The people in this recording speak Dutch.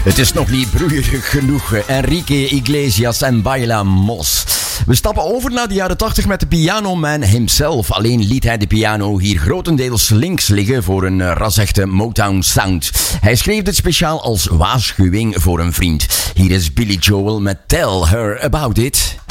Het is nog niet broeierig genoeg. Enrique Iglesias en Baila Mos. We stappen over naar de jaren 80 met de pianoman himself. Alleen liet hij de piano hier grotendeels links liggen voor een rasechte Motown sound. Hij schreef dit speciaal als waarschuwing voor een vriend. Hier is Billy Joel met Tell Her About It.